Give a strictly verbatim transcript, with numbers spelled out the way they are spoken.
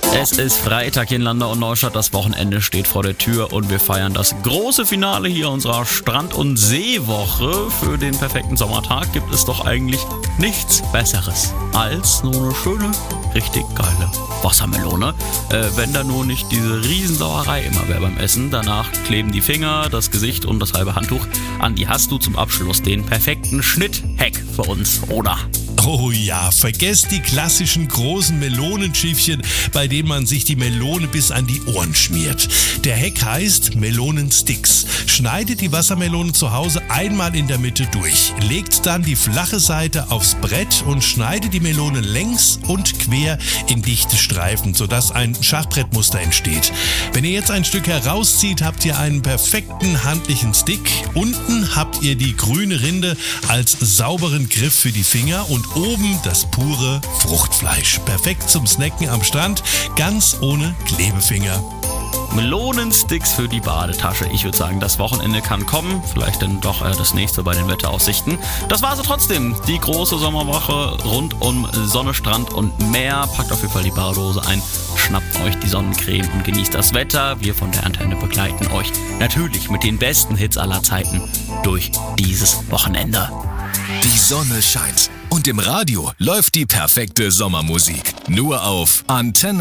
Es ist Freitag in Landau und Neustadt, das Wochenende steht vor der Tür und wir feiern das große Finale hier unserer Strand- und Seewoche. Für den perfekten Sommertag gibt es doch eigentlich nichts Besseres als nur eine schöne, richtig geile Wassermelone. Äh, wenn da nur nicht diese Riesensauerei immer wäre beim Essen. Danach kleben die Finger, das Gesicht und das halbe Handtuch. Andi, hast du zum Abschluss den perfekten Schnitt-Hack für uns, oder? Oh ja, vergesst die klassischen großen Melonenschiffchen, bei denen man sich die Melone bis an die Ohren schmiert. Der Hack heißt Melonensticks. Schneidet die Wassermelone zu Hause einmal in der Mitte durch, legt dann die flache Seite aufs Brett und schneidet die Melone längs und quer in dichte Streifen, sodass ein Schachbrettmuster entsteht. Wenn ihr jetzt ein Stück herauszieht, habt ihr einen perfekten handlichen Stick. Unten habt ihr die grüne Rinde als sauberen Griff für die Finger und oben das pure Fruchtfleisch. Perfekt zum Snacken am Strand, ganz ohne Klebefinger. Melonensticks für die Badetasche. Ich würde sagen, das Wochenende kann kommen. Vielleicht dann doch äh, das nächste bei den Wetteraussichten. Das war so trotzdem die große Sommerwoche rund um Sonne, Strand und Meer. Packt auf jeden Fall die Badehose ein, schnappt euch die Sonnencreme und genießt das Wetter. Wir von der Antenne begleiten euch natürlich mit den besten Hits aller Zeiten durch dieses Wochenende. Die Sonne scheint und im Radio läuft die perfekte Sommermusik. Nur auf Antenne.